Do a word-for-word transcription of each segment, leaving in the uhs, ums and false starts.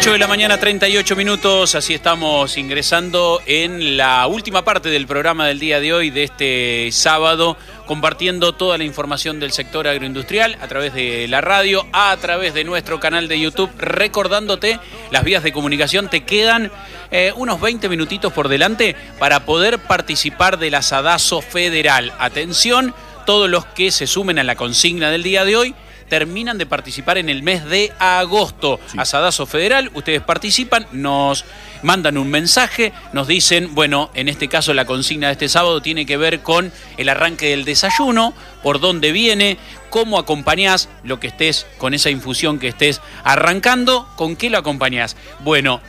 ocho de la mañana, treinta y ocho minutos, así estamos ingresando en la última parte del programa del día de hoy, de este sábado, compartiendo toda la información del sector agroindustrial a través de la radio, a través de nuestro canal de YouTube, recordándote las vías de comunicación. Te quedan eh, unos veinte minutitos por delante para poder participar del asadazo federal. Atención, todos los que se sumen a la consigna del día de hoy terminan de participar en el mes de agosto. Sí. Asadazo federal, ustedes participan, nos mandan un mensaje, nos dicen, bueno, en este caso la consigna de este sábado tiene que ver con el arranque del desayuno, por dónde viene, cómo acompañás lo que estés, con esa infusión que estés arrancando, con qué lo acompañás. Bueno,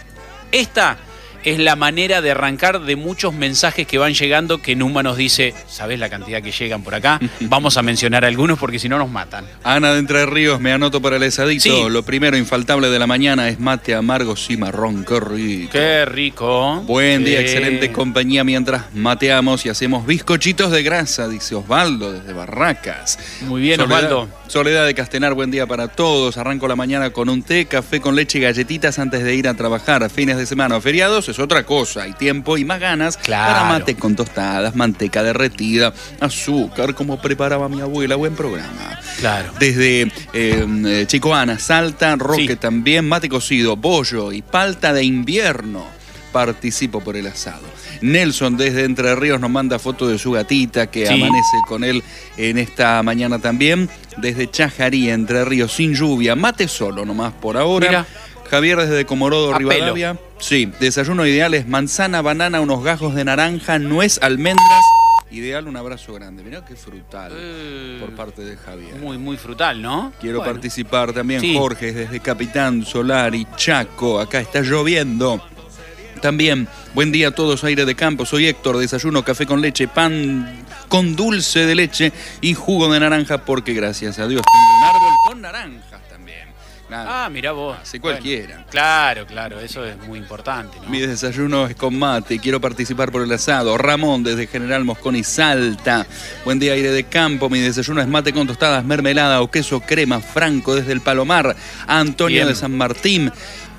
esta es la manera de arrancar de muchos mensajes que van llegando, que Numa nos dice, ¿sabés la cantidad que llegan por acá? Vamos a mencionar algunos porque si no nos matan. Ana de Entre Ríos, me anoto para el asadito. Sí. Lo primero infaltable de la mañana es mate amargo cimarrón, qué rico. Qué rico. Buen día, eh... excelente compañía mientras mateamos y hacemos bizcochitos de grasa, dice Osvaldo desde Barracas. Muy bien, Soledad, Osvaldo. Soledad de Castenar, buen día para todos. Arranco la mañana con un té, café con leche y galletitas antes de ir a trabajar. Fines de semana o feriados es otra cosa, hay tiempo y más ganas. Claro. Para mate con tostadas, manteca derretida, azúcar, como preparaba mi abuela. Buen programa. Claro. Desde eh, Chicoana, Salta, Roque Sí. también, mate cocido, bollo y palta de invierno. Participo por el asado. Nelson desde Entre Ríos nos manda foto de su gatita que Sí. amanece con él en esta mañana también. Desde Chajarí, Entre Ríos, sin lluvia, mate solo nomás por ahora. Mira. Javier desde Comorodo, A Rivadavia. Sí, desayuno ideal es manzana, banana, unos gajos de naranja, nuez, almendras. Ideal, un abrazo grande. Mirá qué frutal Eh, por parte de Javier. Muy, muy frutal, ¿no? Quiero Bueno. participar también, Sí. Jorge, desde Capitán, Solari, Chaco. Acá está lloviendo. También, buen día a todos, aire de campo. Soy Héctor, desayuno, café con leche, pan con dulce de leche y jugo de naranja, porque gracias a Dios tengo un árbol con naranjas también. Nada, Ah, mirá vos. así cualquiera. Bueno, claro, claro, eso es muy importante, ¿no? Mi desayuno es con mate, quiero participar por el asado. Ramón desde General Mosconi, Salta. Buen día, aire de campo. Mi desayuno es mate con tostadas, mermelada o queso crema. Franco desde el Palomar. Antonio Bien. de San Martín.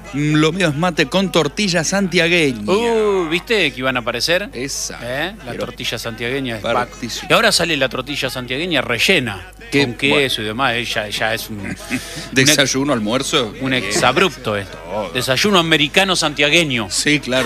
Lo mío es mate con tortilla santiagueña. Uh, ¿viste que iban a aparecer? Esa. ¿Eh? La Pero tortilla santiagueña es partísimo. Y ahora sale la tortilla santiagueña rellena, Qué con queso y demás. Ella ya es un, Desayuno, almuerzo. un exabrupto esto. Desayuno americano santiagueño. Sí, claro.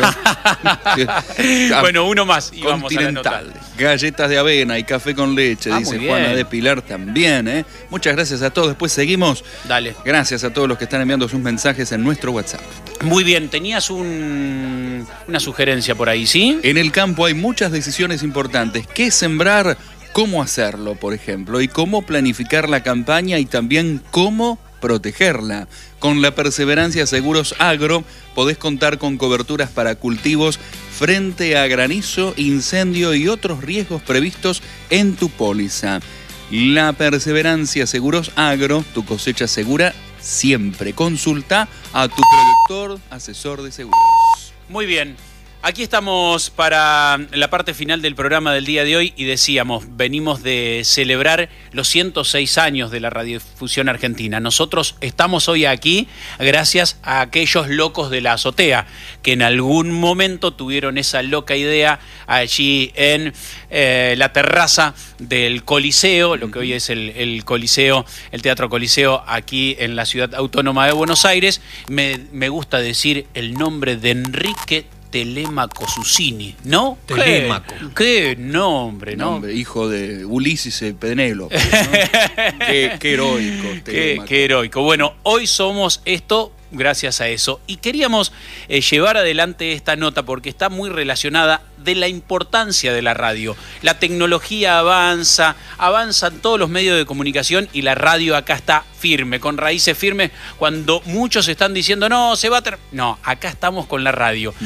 Bueno, uno más y vamos a la nota. Continental. Galletas de avena y café con leche, Ah, dice muy bien. Juana de Pilar también. ¿eh? Muchas gracias a todos. Después seguimos. Dale. Gracias a todos los que están enviando sus mensajes en nuestro WhatsApp. Muy bien, tenías un, una sugerencia por ahí, ¿sí? En el campo hay muchas decisiones importantes. ¿Qué sembrar? ¿Cómo hacerlo, por ejemplo? Y cómo planificar la campaña y también cómo protegerla. Con la Perseverancia Seguros Agro podés contar con coberturas para cultivos frente a granizo, incendio y otros riesgos previstos en tu póliza. La Perseverancia Seguros Agro, tu cosecha segura siempre. Consulta a tu productor, asesor de seguros. Muy bien. Aquí estamos para la parte final del programa del día de hoy y decíamos, venimos de celebrar los ciento seis años de la radiodifusión argentina. Nosotros estamos hoy aquí gracias a aquellos locos de la azotea que en algún momento tuvieron esa loca idea allí en eh, la terraza del Coliseo, lo que hoy es el, el Coliseo, el Teatro Coliseo aquí en la Ciudad Autónoma de Buenos Aires. Me, me gusta decir el nombre de Enrique Telemaco Susini, ¿no? Telemaco. ¿Qué, qué nombre, no? Nombre, hijo de Ulises y Penélope, ¿no? qué, qué heroico. Qué, Telemaco. qué heroico. Bueno, hoy somos esto gracias a eso. Y queríamos eh, llevar adelante esta nota porque está muy relacionada de la importancia de la radio. La tecnología avanza, avanzan todos los medios de comunicación y la radio acá está firme, con raíces firmes, cuando muchos están diciendo, no, se va a... Ter-". No, acá estamos con la radio. Mm.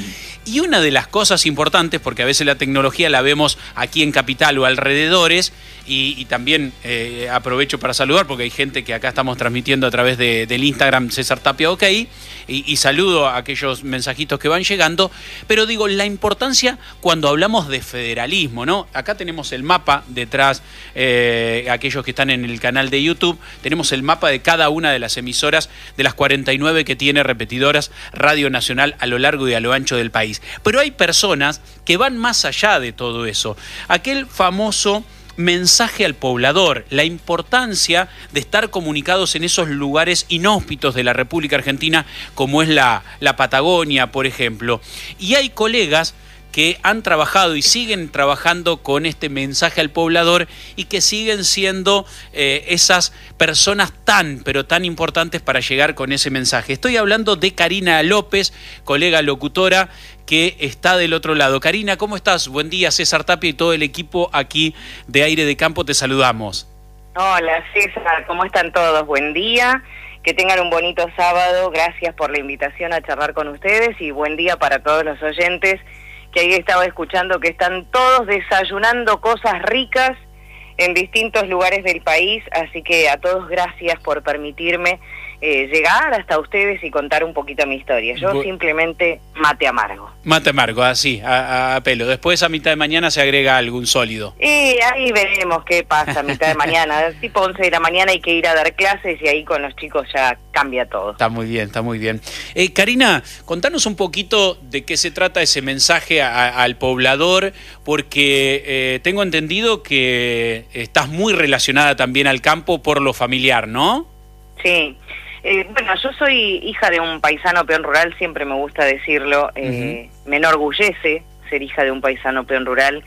Y una de las cosas importantes, porque a veces la tecnología la vemos aquí en Capital o alrededores, y, y también eh, aprovecho para saludar, porque hay gente que acá estamos transmitiendo a través de, del Instagram César Tapia OK, y, y saludo a aquellos mensajitos que van llegando, pero digo, la importancia cuando hablamos de federalismo, ¿no? Acá tenemos el mapa detrás, eh, aquellos que están en el canal de YouTube, tenemos el mapa de cada una de las emisoras, de las cuarenta y nueve que tiene repetidoras Radio Nacional a lo largo y a lo ancho del país. Pero hay personas que van más allá de todo eso. Aquel famoso mensaje al poblador, la importancia de estar comunicados en esos lugares inhóspitos de la República Argentina, como es la, la Patagonia, por ejemplo. Y hay colegas que han trabajado y siguen trabajando con este mensaje al poblador y que siguen siendo eh, esas personas tan, pero tan importantes para llegar con ese mensaje. Estoy hablando de Karina López, colega locutora, que está del otro lado. Karina, ¿cómo estás? Buen día, César Tapia y todo el equipo aquí de Aire de Campo, te saludamos. Hola, César, ¿cómo están todos? Buen día, que tengan un bonito sábado, gracias por la invitación a charlar con ustedes y buen día para todos los oyentes que ahí estaba escuchando que están todos desayunando cosas ricas en distintos lugares del país, así que a todos gracias por permitirme eh, llegar hasta ustedes y contar un poquito mi historia. Yo Bu simplemente mate amargo. Mate amargo, así, a, a pelo. Después a mitad de mañana se agrega algún sólido. Y ahí veremos qué pasa a mitad de mañana. Tipo once de la mañana hay que ir a dar clases y ahí con los chicos ya cambia todo. Está muy bien, está muy bien. Eh, Karina, contanos un poquito de qué se trata ese mensaje a, al poblador, porque eh, tengo entendido que estás muy relacionada también al campo por lo familiar, ¿no? Sí. Eh, bueno, yo soy hija de un paisano peón rural, siempre me gusta decirlo, eh, uh-huh. Me enorgullece ser hija de un paisano peón rural.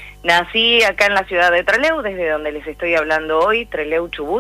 Nací acá en la ciudad de Trelew, desde donde les estoy hablando hoy, Trelew, Chubut,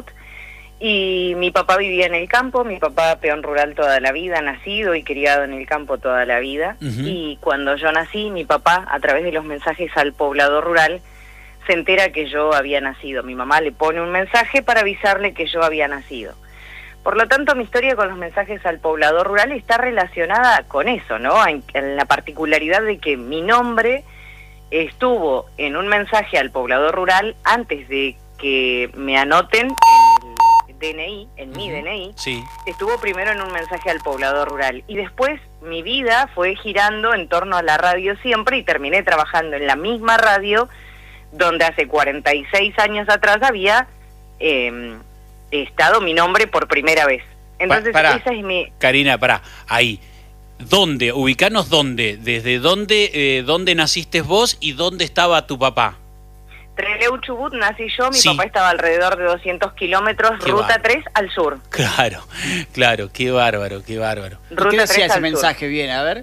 y mi papá vivía en el campo, mi papá peón rural toda la vida, nacido y criado en el campo toda la vida, uh-huh. Y cuando yo nací, mi papá, a través de los mensajes al poblador rural, se entera que yo había nacido. Mi mamá le pone un mensaje para avisarle que yo había nacido. Por lo tanto, mi historia con los mensajes al poblador rural está relacionada con eso, ¿no? En, en la particularidad de que mi nombre estuvo en un mensaje al poblador rural antes de que me anoten en el D N I, en mi D N I, sí. Estuvo primero en un mensaje al poblador rural. Y después mi vida fue girando en torno a la radio siempre y terminé trabajando en la misma radio donde hace cuarenta y seis años atrás había... Eh, estado mi nombre por primera vez. Entonces, pa, esa es mi... Karina, pará, ahí. ¿Dónde? Ubicanos dónde. ¿Desde dónde, eh, dónde naciste vos y dónde estaba tu papá? Trelew, Chubut, nací yo, mi sí. papá estaba alrededor de doscientos kilómetros, qué ruta bárbaro. tres al sur. Claro, claro, qué bárbaro, qué bárbaro. Ruta ¿Qué decía ese mensaje sur. Bien? A ver.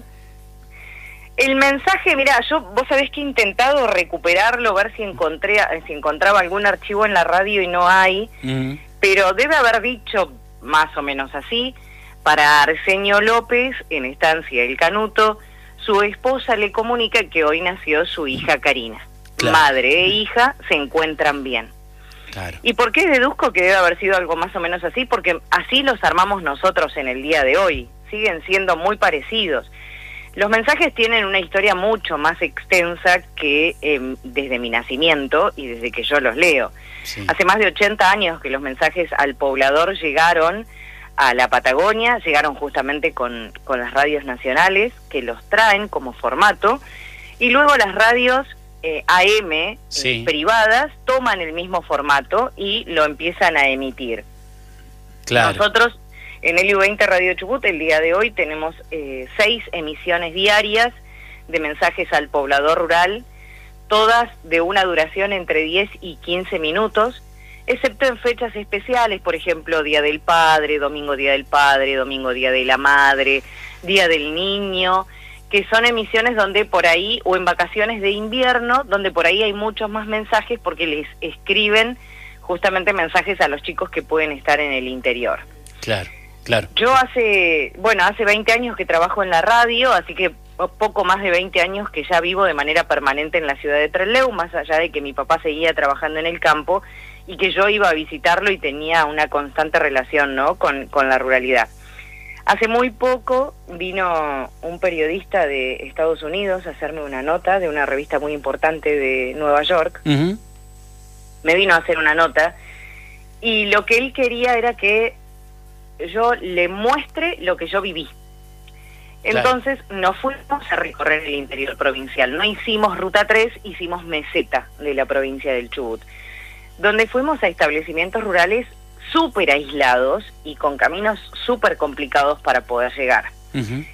El mensaje, mira, yo, vos sabés que he intentado recuperarlo, ver si encontré, si encontraba algún archivo en la radio y no hay, uh-huh. Pero debe haber dicho más o menos así, para Arsenio López, en estancia El Canuto, su esposa le comunica que hoy nació su hija Karina. Claro. Madre e hija se encuentran bien. Claro. ¿Y por qué deduzco que debe haber sido algo más o menos así? Porque así los armamos nosotros en el día de hoy, siguen siendo muy parecidos. Los mensajes tienen una historia mucho más extensa que eh, desde mi nacimiento y desde que yo los leo. Sí. Hace más de ochenta años que los mensajes al poblador llegaron a la Patagonia, llegaron justamente con, con las radios nacionales que los traen como formato, y luego las radios eh, A M sí. eh, privadas toman el mismo formato y lo empiezan a emitir. Claro. Nosotros en el U veinte Radio Chubut, el día de hoy, tenemos eh, seis emisiones diarias de mensajes al poblador rural, todas de una duración entre diez y quince minutos, excepto en fechas especiales, por ejemplo, Día del Padre, Domingo Día del Padre, Domingo Día de la Madre, Día del Niño, que son emisiones donde por ahí, o en vacaciones de invierno, donde por ahí hay muchos más mensajes porque les escriben justamente mensajes a los chicos que pueden estar en el interior. Claro. Claro. Yo hace, bueno, hace veinte años que trabajo en la radio, así que poco más de veinte años que ya vivo de manera permanente en la ciudad de Trelew, más allá de que mi papá seguía trabajando en el campo y que yo iba a visitarlo y tenía una constante relación, ¿no?, con, con la ruralidad. Hace muy poco vino un periodista de Estados Unidos a hacerme una nota de una revista muy importante de Nueva York. Uh-huh. Me vino a hacer una nota y lo que él quería era que yo le muestre lo que yo viví. Entonces claro. nos fuimos a recorrer el interior provincial. No hicimos Ruta tres, hicimos meseta de la provincia del Chubut, donde fuimos a establecimientos rurales súper aislados y con caminos súper complicados para poder llegar. Uh-huh.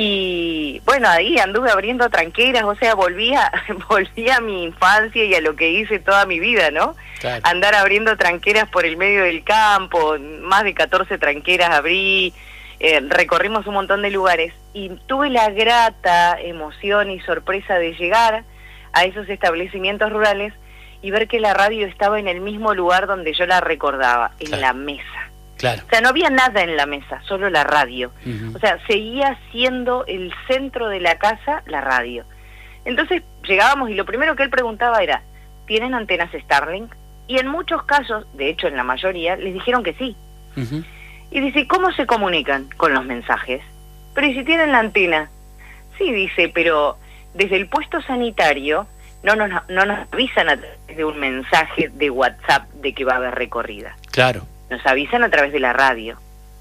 Y bueno, ahí anduve abriendo tranqueras, o sea, volvía, volvía a mi infancia y a lo que hice toda mi vida, ¿no? Claro. Andar abriendo tranqueras por el medio del campo, más de catorce tranqueras abrí, eh, recorrimos un montón de lugares y tuve la grata emoción y sorpresa de llegar a esos establecimientos rurales y ver que la radio estaba en el mismo lugar donde yo la recordaba, en claro. la mesa. Claro. O sea, no había nada en la mesa, solo la radio. Uh-huh. O sea, seguía siendo el centro de la casa la radio. Entonces llegábamos y lo primero que él preguntaba era, ¿tienen antenas Starlink? Y en muchos casos, de hecho en la mayoría, les dijeron que sí. Uh-huh. Y dice, ¿cómo se comunican con los mensajes? Pero ¿y si tienen la antena? Sí, dice, pero desde el puesto sanitario no nos, no nos avisan a través de un mensaje de WhatsApp de que va a haber recorrida. Claro. Nos avisan a través de la radio.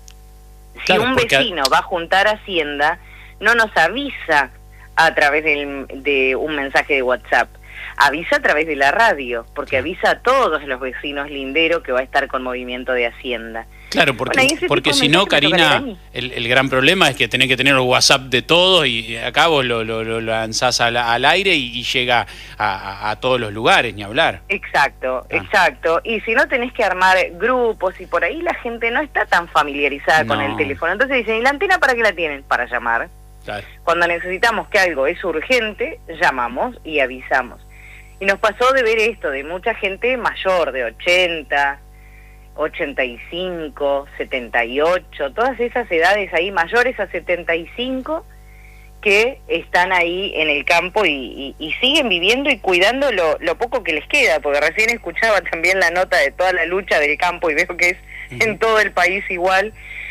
Si claro, un vecino porque... va a juntar Hacienda, no nos avisa a través del, de un mensaje de WhatsApp, avisa a través de la radio, porque avisa a todos los vecinos linderos que va a estar con movimiento de Hacienda. Claro, porque, bueno, porque si no, Karina, el, el gran problema es que tenés que tener el WhatsApp de todos y acá vos lo, lo, lo lanzás al, al aire y, y llega a, a, a todos los lugares, ni hablar. Exacto, ah. exacto. Y si no, tenés que armar grupos y por ahí la gente no está tan familiarizada no. con el teléfono. Entonces dicen, ¿y la antena para qué la tienen? Para llamar. Claro. Cuando necesitamos que algo es urgente, llamamos y avisamos. Y nos pasó de ver esto, de mucha gente mayor, de ochenta, ochenta y cinco, setenta y ocho, todas esas edades ahí mayores a setenta y cinco que están ahí en el campo y, y, y siguen viviendo y cuidando lo, lo poco que les queda, porque recién escuchaba también la nota de toda la lucha del campo y veo que es uh-huh. en todo el país igual,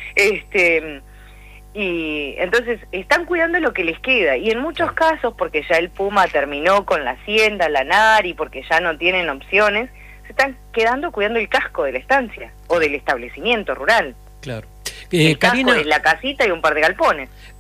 este y entonces están cuidando lo que les queda y en muchos casos, porque ya el Puma terminó con la hacienda, la Nari, porque ya no tienen opciones, se están quedando cuidando el casco de la estancia o del establecimiento rural. Claro. Eh, el Karina, casco es la casita y un par de galpones.